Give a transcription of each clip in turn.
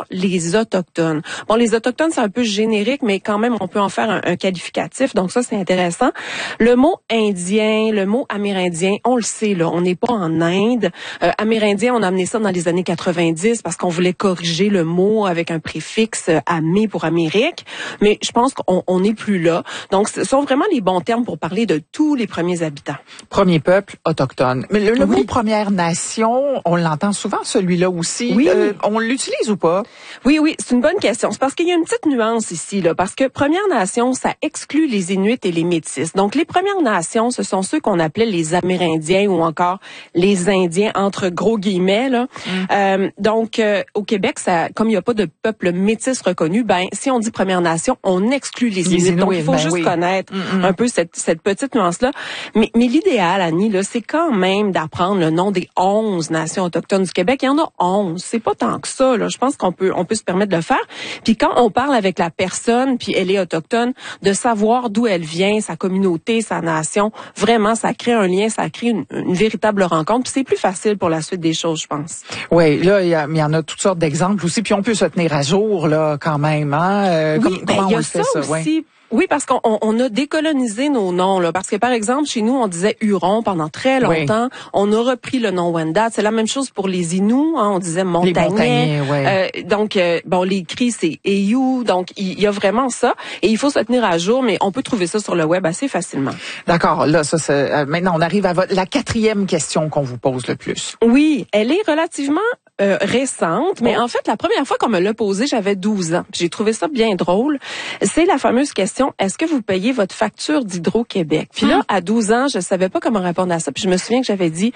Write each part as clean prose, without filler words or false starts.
les Autochtones. Bon, les Autochtones, c'est un peu générique, mais quand même, on peut en faire un qualificatif. Donc ça, c'est intéressant. Le mot indien, le mot amérindien, on le sait, là, on n'est pas en Inde. Amérindien, on a amené ça dans les années 90 parce qu'on voulait corriger le mot avec un préfixe amé pour Amérique. Mais je pense qu'on n'est plus là. Donc, ce sont vraiment les bons termes pour parler de tous les premiers habitants. Premier peuple autochtone. Mais le mot Première Nation, on l'entend souvent, celui-là aussi. Oui. On l'utilise ou pas? Oui, c'est une bonne question. C'est parce qu'il y a une petite nuance ici, là, parce que Première Nation, ça exclut les Inuits et les Métis. Donc, les Premières Nations, ce sont ceux qu'on appelait les Amérindiens ou encore les Indiens, entre gros guillemets, là. Donc, au Québec, comme il n'y a pas de peuple métis reconnu, si on dit Première Nation, on exclut les Inuits. Donc, il faut juste connaître un peu cette petite nuance-là. Mais l'idéal, Annie, là, c'est quand même d'apprendre le nom des 11 nations autochtones du Québec. Il y en a 11. C'est pas tant que ça, là. Je pense qu'on peut se permettre de le faire. Puis quand on parle avec la personne, puis elle est autochtone, de savoir d'où elle vient, sa communauté, sa nation, vraiment, ça crée un lien, ça crée une véritable rencontre. Puis c'est plus facile pour la suite des choses, je pense. Oui, là, il y en a toutes sortes d'exemples aussi. Puis on peut se tenir à jour, là, quand même, hein? Comment on le fait, ça? Aussi. Oui, parce qu'on a décolonisé nos noms, là. Parce que, par exemple, chez nous, on disait Huron pendant très longtemps. Oui. On a repris le nom Wendat. C'est la même chose pour les Inuits, hein. On disait Montagnais. Donc, les Cris, c'est Eyu. Donc, il y a vraiment ça. Et il faut se tenir à jour, mais on peut trouver ça sur le web assez facilement. D'accord. Là, ça, c'est, maintenant, on arrive à la 4e question qu'on vous pose le plus. Oui, elle est relativement récente, mais en fait, la première fois qu'on me l'a posée, j'avais 12 ans. J'ai trouvé ça bien drôle. C'est la fameuse question, est-ce que vous payez votre facture d'Hydro-Québec? Puis là, à 12 ans, je savais pas comment répondre à ça. Puis je me souviens que j'avais dit,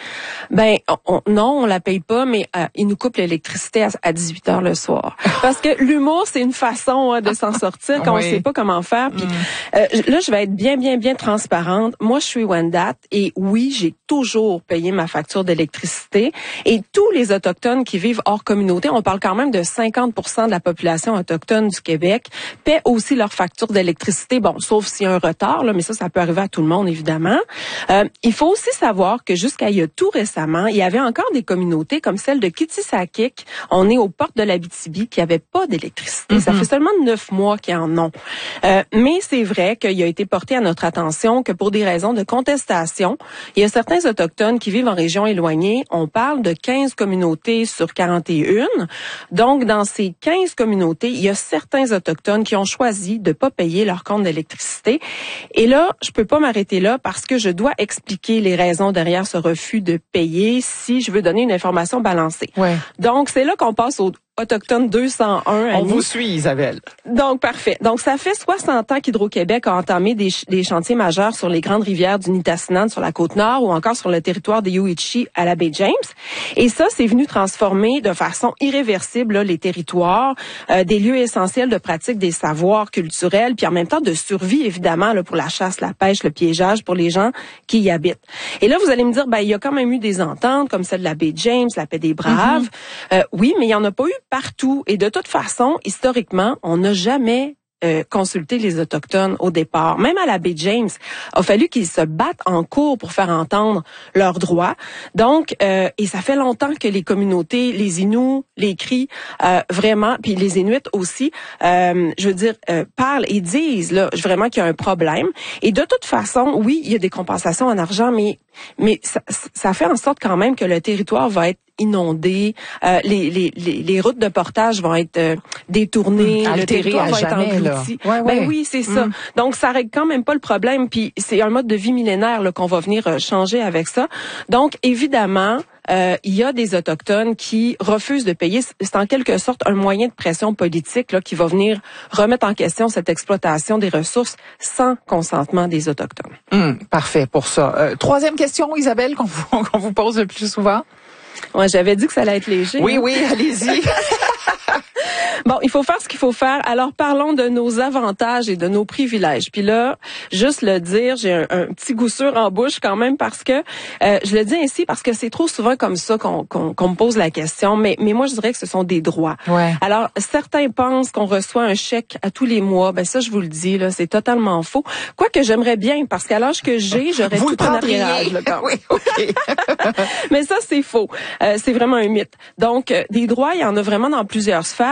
non, on la paye pas, mais ils nous coupent l'électricité à 18 heures le soir. Parce que l'humour, c'est une façon de s'en sortir quand on sait pas comment faire. Puis là, je vais être bien transparente. Moi, je suis Wendat et oui, j'ai toujours payé ma facture d'électricité. Et tous les Autochtones qui vivent hors communauté, on parle quand même de 50% de la population autochtone du Québec, paient aussi leur facture d'électricité. Bon, sauf s'il y a un retard, là, mais ça peut arriver à tout le monde, évidemment. Il faut aussi savoir que jusqu'à il y a tout récemment, il y avait encore des communautés comme celle de Kitsisakik. On est aux portes de l'Abitibi qui n'avaient pas d'électricité. Ça fait seulement 9 mois qu'ils en ont. Mais c'est vrai qu'il a été porté à notre attention que pour des raisons de contestation, il y a certains Autochtones qui vivent en région éloignée. On parle de 15 communautés sur 41. Donc, dans ces 15 communautés, il y a certains Autochtones qui ont choisi de pas payer leur compte d'électricité. Et là, je peux pas m'arrêter là parce que je dois expliquer les raisons derrière ce refus de payer si je veux donner une information balancée. Ouais. Donc, c'est là qu'on passe au Autochtone 201. Annie. On vous suit, Isabelle. Donc, parfait. Donc, ça fait 60 ans qu'Hydro-Québec a entamé des chantiers majeurs sur les grandes rivières du Nitassinan sur la Côte-Nord ou encore sur le territoire des Yuichi à la baie James. Et ça, c'est venu transformer de façon irréversible là, les territoires, des lieux essentiels de pratique des savoirs culturels, puis en même temps de survie, évidemment, là, pour la chasse, la pêche, le piégeage, pour les gens qui y habitent. Et là, vous allez me dire, il y a quand même eu des ententes, comme celle de la baie James, la paix des Braves. Oui, mais il n'y en a pas eu partout. Et de toute façon, historiquement, on n'a jamais consulté les Autochtones au départ. Même à la baie James, il a fallu qu'ils se battent en cours pour faire entendre leurs droits. Donc, et ça fait longtemps que les communautés, les Inuits, les Cris, vraiment, puis les Inuits aussi, parlent et disent là vraiment qu'il y a un problème. Et de toute façon, oui, il y a des compensations en argent, mais ça fait en sorte quand même que le territoire va être inondé, les routes de portage vont être détournées, le territoire va être englouti. Oui, c'est ça. Donc ça règle quand même pas le problème, puis c'est un mode de vie millénaire là, qu'on va venir changer avec ça. Donc évidemment, il y a des Autochtones qui refusent de payer. C'est en quelque sorte un moyen de pression politique là, qui va venir remettre en question cette exploitation des ressources sans consentement des Autochtones. Parfait pour ça. Troisième question, Isabelle, qu'on vous pose le plus souvent. Ouais, j'avais dit que ça allait être léger. Oui, allez-y. Bon, il faut faire ce qu'il faut faire. Alors, parlons de nos avantages et de nos privilèges. Puis là, juste le dire, j'ai un petit goût sûr en bouche quand même parce que, je le dis ainsi parce que c'est trop souvent comme ça qu'on me pose la question. Mais moi, je dirais que ce sont des droits. Ouais. Alors, certains pensent qu'on reçoit un chèque à tous les mois. Ça, je vous le dis, là, c'est totalement faux. Quoique j'aimerais bien, parce qu'à l'âge que j'ai, j'aurais tout un arriérage. Oui, OK. Mais ça, c'est faux. C'est vraiment un mythe. Donc, des droits, il y en a vraiment dans plusieurs sphères.